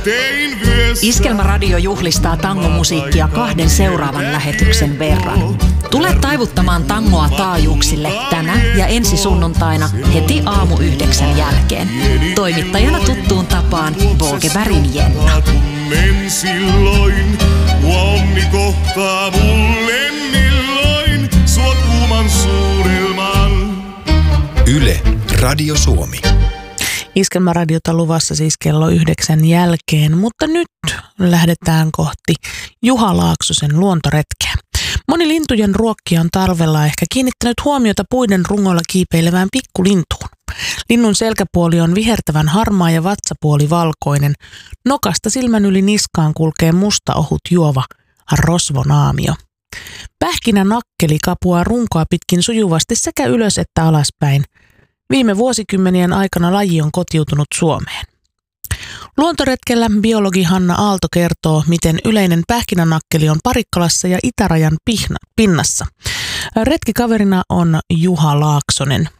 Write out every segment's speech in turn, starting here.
Iskelmäradio juhlistaa tangomusiikkia 2 seuraavan lähetyksen verran. Tule taivuttamaan tangoa taajuuksille tänä ja ensi sunnuntaina heti aamu 9 jälkeen. Toimittajana tuttuun tapaan Bogebergin Jenna. Silloin, onni kohtaa mulle milloin, suot kuuman suurelman. Yle, Radio Suomi. Iskelmäradiota luvassa siis kello 9 jälkeen, mutta nyt lähdetään kohti Juha Laaksosen luontoretkeä. Moni lintujen ruokkija on talvella ehkä kiinnittänyt huomiota puiden rungoilla kiipeilevään pikkulintuun. Linnun selkäpuoli on vihertävän harmaa ja vatsapuoli valkoinen. Nokasta silmän yli niskaan kulkee musta ohut juova rosvonaamio. Pähkinänakkeli kapuaa runkoa pitkin sujuvasti sekä ylös että alaspäin. Viime vuosikymmenien aikana laji on kotiutunut Suomeen. Luontoretkellä biologi Hanna Aalto kertoo, miten yleinen pähkinänakkeli on Parikkalassa ja itärajan pinnassa. Retkikaverina on Juha Laaksonen.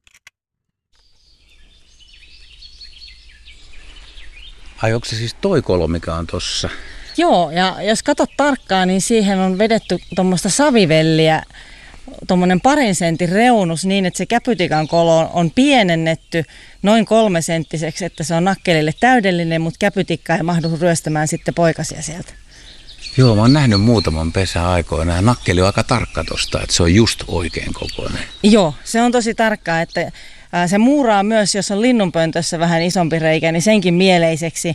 Ai onko se siis toi kolo, mikä on tossa? Joo, ja jos katsot tarkkaan, niin siihen on vedetty tuommoista savivelliä, tuommoinen 2 sentin reunus niin, että se käpytikan kolo on pienennetty noin 3 senttiseksi, että se on nakkelille täydellinen, mutta käpytikka ei mahdu ryöstämään sitten poikasia sieltä. Joo, mä oon nähnyt muutaman pesän aikoina ja nakkeli on aika tarkka tosta, että se on just oikein kokoinen. Joo, se on tosi tarkkaa, että se muuraa myös, jos on linnunpöntössä vähän isompi reikä, niin senkin mieleiseksi.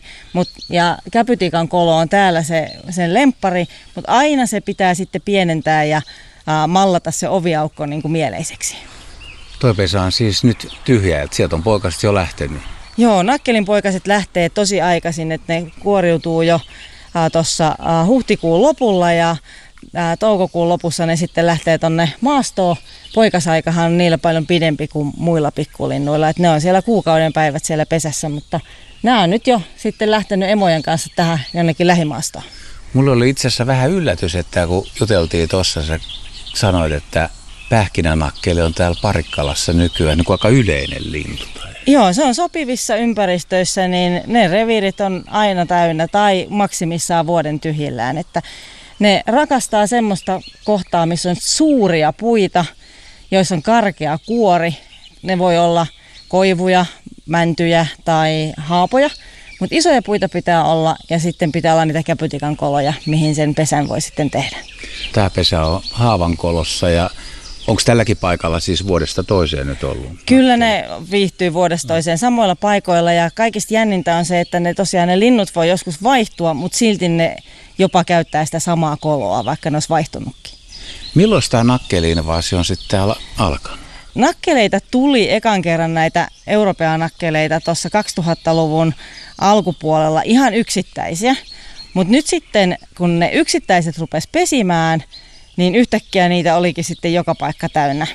Ja käpytikan kolo on täällä sen lemppari, mutta aina se pitää sitten pienentää ja mallata se oviaukko niin kuin mieleiseksi. Toi pesä on siis nyt tyhjä, että sieltä on poikaset jo lähtenyt. Joo, nakkelin poikaset lähtee tosi aikaisin, että ne kuoriutuu jo tuossa huhtikuun lopulla ja toukokuun lopussa ne sitten lähtee tonne maastoon. Poikasaikahan on niillä paljon pidempi kuin muilla pikkulinnuilla, että ne on siellä kuukauden päivät siellä pesässä, mutta nämä on nyt jo sitten lähtenyt emojen kanssa tähän jonnekin lähimaastoon. Mulla oli itse asiassa vähän yllätys, että kun juteltiin tuossa, sä sanoit, että pähkinänakkeli on täällä Parikkalassa nykyään niin kuin aika yleinen lintu. Joo, se on sopivissa ympäristöissä, niin ne reviirit on aina täynnä tai maksimissaan vuoden tyhjillään. Että ne rakastaa semmoista kohtaa, missä on suuria puita, joissa on karkea kuori. Ne voi olla koivuja, mäntyjä tai haapoja. Mutta isoja puita pitää olla ja sitten pitää olla niitä käpytikan koloja, mihin sen pesän voi sitten tehdä. Tämä pesä on Haavankolossa ja onko tälläkin paikalla siis vuodesta toiseen nyt ollut? Kyllä ne viihtyy vuodesta toiseen samoilla paikoilla ja kaikista jännintä on se, että ne tosiaan ne linnut voi joskus vaihtua, mutta silti ne jopa käyttää sitä samaa koloa, vaikka ne olisi vaihtunutkin. Milloin tämä nakkeli-invaasio on sitten täällä alkanut? Nakkeleita tuli ekan kerran näitä Euroopan nakkeleita tuossa 2000-luvun alkupuolella ihan yksittäisiä. Mutta nyt sitten, kun ne yksittäiset rupes pesimään, niin yhtäkkiä niitä olikin sitten joka paikka täynnä.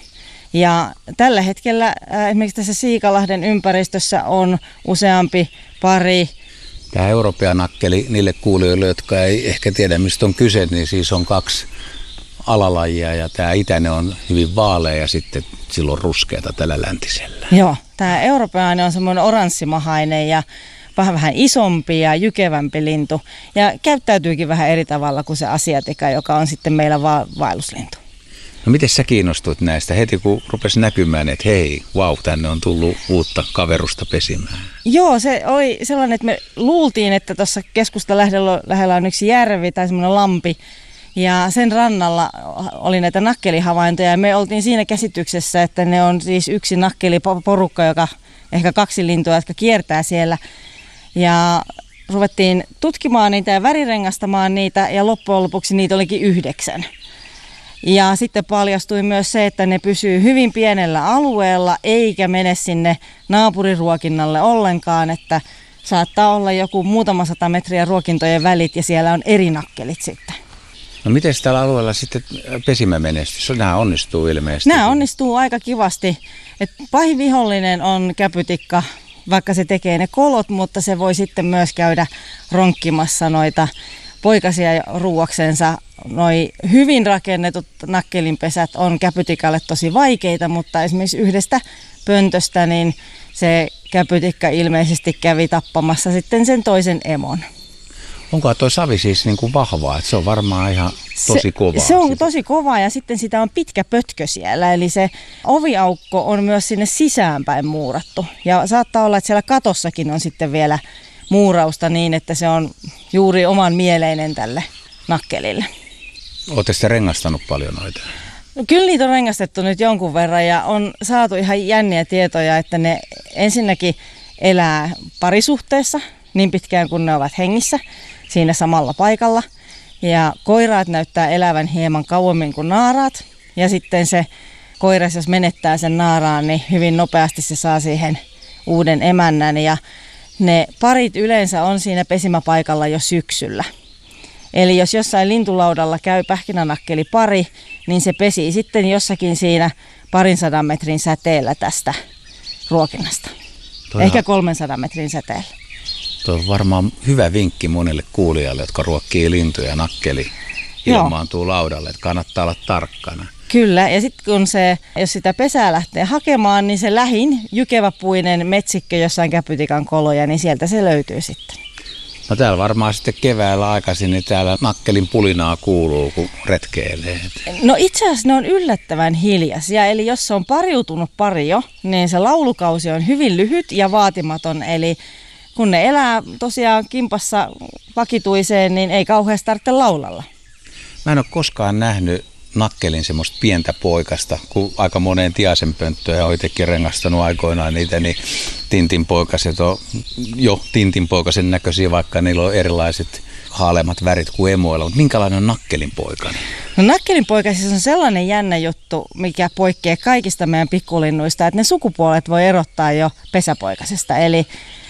Ja tällä hetkellä esimerkiksi tässä Siikalahden ympäristössä on useampi pari. Tämä Euroopan nakkeli niille kuulijoille, jotka ei ehkä tiedä mistä on kyse, niin siis on 2 alalajia ja tämä itäinen on hyvin vaalea ja sitten silloin ruskeata tällä läntisellä. Joo, tämä Euroopan on semmoinen oranssimahainen ja vähän isompi ja jykevämpi lintu ja käyttäytyykin vähän eri tavalla kuin se asiatika, joka on sitten meillä vaelluslintu. No miten sä kiinnostuit näistä heti kun rupesi näkymään, että hei, tänne on tullut uutta kaverusta pesimään? Joo, se oli sellainen, että me luultiin, että tuossa keskustan lähellä on yksi järvi tai semmoinen lampi ja sen rannalla oli näitä nakkelihavaintoja ja me oltiin siinä käsityksessä, että ne on siis yksi nakkeliporukka, joka ehkä 2 lintua, jotka kiertää siellä. Ja ruvettiin tutkimaan niitä ja värirengastamaan niitä ja loppujen lopuksi niitä olikin 9. Ja sitten paljastui myös se, että ne pysyy hyvin pienellä alueella eikä mene sinne naapuriruokinnalle ollenkaan, että saattaa olla joku muutama 100 metriä ruokintojen välit ja siellä on eri nakkelit sitten. No miten tällä alueella sitten pesimämenestys? Nämä onnistuu ilmeisesti? Nämä onnistuu aika kivasti. Pahin vihollinen on käpytikka, vaikka se tekee ne kolot, mutta se voi sitten myös käydä ronkkimassa noita poikasia ruuaksensa. Noi hyvin rakennetut nakkelinpesät on käpytikalle tosi vaikeita, mutta esimerkiksi yhdestä pöntöstä niin se käpytikka ilmeisesti kävi tappamassa sitten sen toisen emon. Onko tuo savi siis niin kuin vahvaa? Että se on varmaan ihan tosi kovaa. Se on tosi kovaa ja sitten sitä on pitkä pötkö siellä. Eli se oviaukko on myös sinne sisäänpäin muurattu. Ja saattaa olla, että siellä katossakin on sitten vielä muurausta niin, että se on juuri oman mieleinen tälle nakkelille. Olette sitten rengastanut paljon noita? No, kyllä niitä on rengastettu nyt jonkun verran ja on saatu ihan jänniä tietoja, että ne ensinnäkin elää parisuhteessa niin pitkään kun ne ovat hengissä siinä samalla paikalla. Ja koiraat näyttää elävän hieman kauemmin kuin naaraat. Ja sitten se koiras, jos menettää sen naaraan, niin hyvin nopeasti se saa siihen uuden emännän. Ja ne parit yleensä on siinä pesimäpaikalla jo syksyllä. Eli jos jossain lintulaudalla käy pähkinänakkeli pari, niin se pesii sitten jossakin siinä 200 metrin säteellä tästä ruokinnasta. Ehkä 300 metrin säteellä. Tuo on varmaan hyvä vinkki monille kuulijalle, jotka ruokkii lintuja nakkeli ilmaantuu laudalle, että kannattaa olla tarkkana. Kyllä, ja sitten kun jos sitä pesää lähtee hakemaan, niin se lähin jykeväpuinen metsikkö jossain käpytikan koloja, niin sieltä se löytyy sitten. No täällä varmaan sitten keväällä aikaisin, niin täällä nakkelin pulinaa kuuluu, kun retkeilee. No itse asiassa ne on yllättävän hiljaisia, eli jos se on pariutunut pari jo, niin se laulukausi on hyvin lyhyt ja vaatimaton, eli kun ne elää tosiaan kimpassa vakituiseen, niin ei kauheasti tarvitse laulalla. Mä en ole koskaan nähnyt nakkelin semmoista pientä poikasta, kun aika moneen tiaisenpönttöön ja olen itsekin rengastanut aikoinaan niitä, niin tintinpoikaset on jo tintinpoikasen näköisiä, vaikka niillä on erilaiset haaleammat värit kuin emoilla. Mutta minkälainen on nakkelinpoikainen? No nakkelinpoikasissa on sellainen jännä juttu, mikä poikkeaa kaikista meidän pikkulinnuista, että ne sukupuolet voi erottaa jo pesäpoikasesta. Eli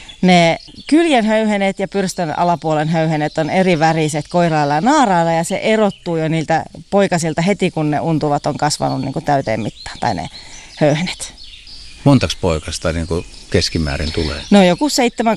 ne kyljen höyhenet ja pyrstön alapuolen höyhenet on eri väriset koirailla ja naarailla ja se erottuu jo niiltä poikasilta heti kun ne untuvat on kasvanut niin kuin täyteen mittaan tai ne höyhenet. Montaks poikasta niin kuin keskimäärin tulee? No joku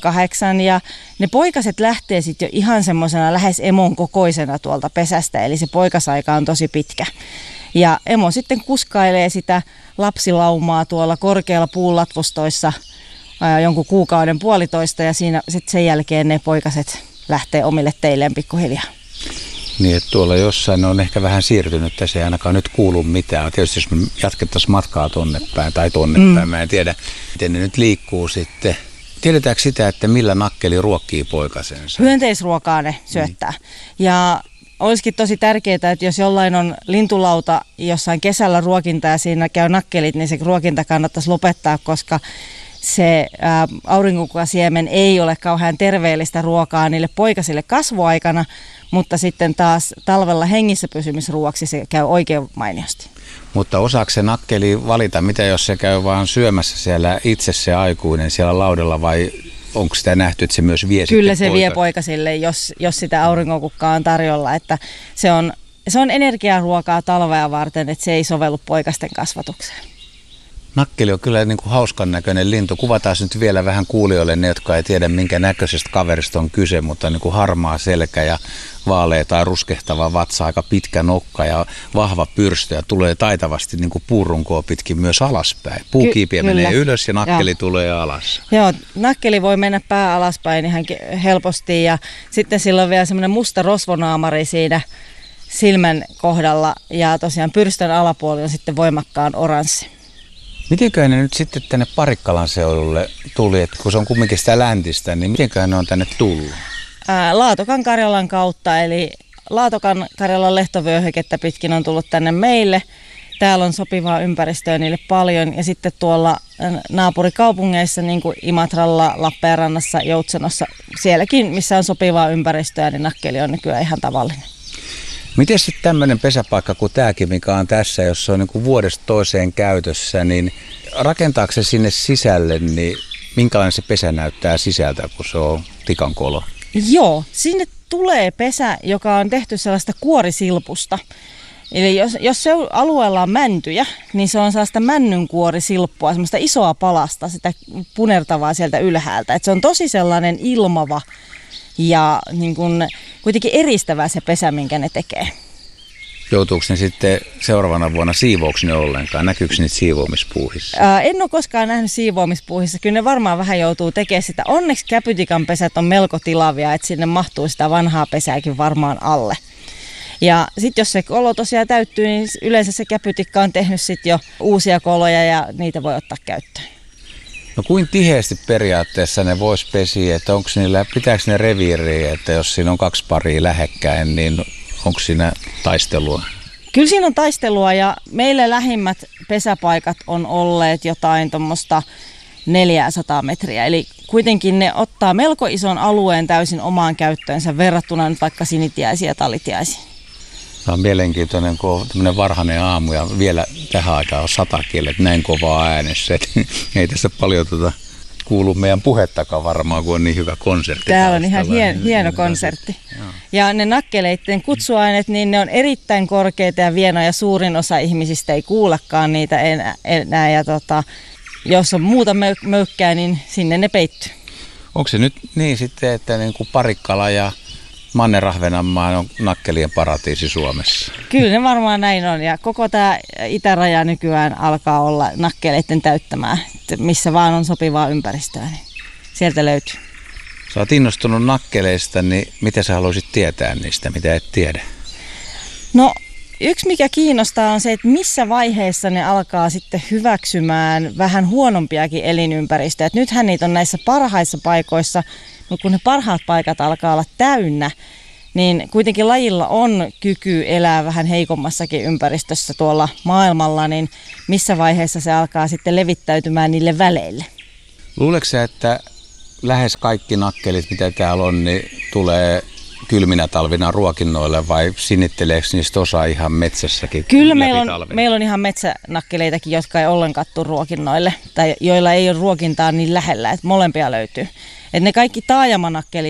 7-8 ja ne poikaset lähtee sitten jo ihan semmoisena lähes emon kokoisena tuolta pesästä eli se poikasaika on tosi pitkä. Ja emo sitten kuskailee sitä lapsilaumaa tuolla korkealla puunlatvustoissa jonkun kuukauden puolitoista ja siinä sitten sen jälkeen ne poikaset lähtee omille teilleen pikkuhiljaa. Niin, että tuolla jossain on ehkä vähän siirtynyt, että se ei ainakaan nyt kuulu mitään. Tietysti jos me jatkettaisiin matkaa tonne päin, mä en tiedä, miten ne nyt liikkuu sitten. Tiedetäänkö sitä, että millä nakkeli ruokkii poikasensa? Hyönteisruokaa ne syöttää. Ja olisikin tosi tärkeää, että jos jollain on lintulauta jossain kesällä ruokinta ja siinä käy nakkelit, niin se ruokinta kannattaisi lopettaa, koska se aurinkokukkasiemen ei ole kauhean terveellistä ruokaa niille poikasille kasvuaikana, mutta sitten taas talvella hengissä pysymisruoaksi se käy oikein mainiosti. Mutta osaako se nakkeli valita, mitä jos se käy vaan syömässä siellä itse se aikuinen siellä laudalla vai onko sitä nähty, että se myös vie Kyllä se vie poikasille, jos sitä aurinkokukkaa on tarjolla, että se on energiaruokaa talvea varten, että se ei sovellu poikasten kasvatukseen. Nakkeli on kyllä niin kuin hauskan näköinen lintu. Kuvataan nyt vielä vähän kuulijoille ne, jotka ei tiedä minkä näköisestä kaverista on kyse, mutta niin kuin harmaa selkä ja vaalea tai ruskehtava vatsa, aika pitkä nokka ja vahva pyrstö ja tulee taitavasti niin kuin puurunkoa pitkin myös alaspäin. Puukiipiä menee ylös ja nakkeli tulee alas. Joo, nakkeli voi mennä pää alaspäin ihan helposti ja sitten sillä on vielä semmoinen musta rosvonaamari siinä silmän kohdalla ja tosiaan pyrstön alapuoli on sitten voimakkaan oranssi. Mitenköhän ne nyt sitten tänne Parikkalan seudulle tuli, että kun se on kumminkin sitä läntistä, niin mitenköhän ne on tänne tullut? Laatokan Karjalan kautta, eli Laatokan Karjalan lehtovyöhykettä pitkin on tullut tänne meille. Täällä on sopivaa ympäristöä niille paljon ja sitten tuolla naapurikaupungeissa, niin kuin Imatralla, Lappeenrannassa, Joutsenossa, sielläkin missä on sopivaa ympäristöä, niin nakkeli on nykyään ihan tavallinen. Miten sitten tämmöinen pesäpaikka kuin tämäkin, mikä on tässä, jos se on niin kuin vuodesta toiseen käytössä, niin rakentaako se sinne sisälle, niin minkälainen se pesä näyttää sisältä, kun se on tikankolo? Joo, sinne tulee pesä, joka on tehty sellaista kuorisilpusta. Eli jos se alueella on mäntyjä, niin se on sellaista männynkuorisilppua, semmoista isoa palasta, sitä punertavaa sieltä ylhäältä. Et se on tosi sellainen ilmava ja niin kuin kuitenkin eristävää se pesä, minkä ne tekee. Joutuuko ne sitten seuraavana vuonna siivouksi ne ollenkaan? Näkyykö niitä siivoamispuuhissa? En ole koskaan nähnyt siivoamispuuhissa. Kyllä ne varmaan vähän joutuu tekemään sitä. Onneksi käpytikan pesät on melko tilavia, että sinne mahtuu sitä vanhaa pesääkin varmaan alle. Ja sitten jos se kolo tosiaan täyttyy, niin yleensä se käpytikka on tehnyt sitten jo uusia koloja ja niitä voi ottaa käyttöön. No kuin tiheästi periaatteessa ne vois pesiä, että pitääkö ne reviiriä, että jos siinä on 2 paria lähekkäin, niin onko siinä taistelua? Kyllä siinä on taistelua ja meille lähimmät pesäpaikat on olleet jotain tuommoista 400 metriä. Eli kuitenkin ne ottaa melko ison alueen täysin omaan käyttöönsä verrattuna nyt vaikka sinitiäisiin ja talitiäisiin. Tämä on mielenkiintoinen, kun on tämmöinen varhainen aamu ja vielä tähän aikaan on 100 kielet näin kovaa äänessä. Ei tässä paljon kuulu meidän puhettakaan varmaan, kun on niin hyvä konsertti. Täällä on ihan hieno konsertti. Ja ne nakkeleiden kutsuaineet, niin ne on erittäin korkeita ja vienoja. Suurin osa ihmisistä ei kuullakaan niitä enää. Ja jos on muuta möykkää, niin sinne ne peittyy. Onko se nyt niin sitten, että niin kuin Parikkala ja Manner-Ahvenanmaa on nakkelien paratiisi Suomessa? Kyllä ne varmaan näin on. Ja koko tämä itäraja nykyään alkaa olla nakkeleiden täyttämää. Missä vaan on sopivaa ympäristöä, niin sieltä löytyy. Sä oot innostunut nakkeleista, niin mitä sä haluaisit tietää niistä, mitä et tiedä? No yksi mikä kiinnostaa on se, että missä vaiheessa ne alkaa sitten hyväksymään vähän huonompiakin elinympäristöjä. Et nythän niitä on näissä parhaissa paikoissa, mutta kun ne parhaat paikat alkaa olla täynnä, niin kuitenkin lajilla on kyky elää vähän heikommassakin ympäristössä tuolla maailmalla, niin missä vaiheessa se alkaa sitten levittäytymään niille väleille? Luuletko sä, että lähes kaikki nakkelit, mitä täällä on, niin tulee kylminä talvina ruokinnoille vai sinitteleekö niistä osa ihan metsässäkin? Kyllä meillä on ihan metsänakkeleitakin, jotka ei ollenkaan tule ruokinnoille tai joilla ei ole ruokintaa niin lähellä, että molempia löytyy. Et ne kaikki taajamanakkelit